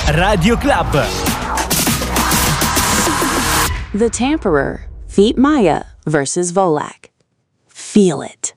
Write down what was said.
Radio Club. The Tamperer, Feet Maya versus Volak. Feel it.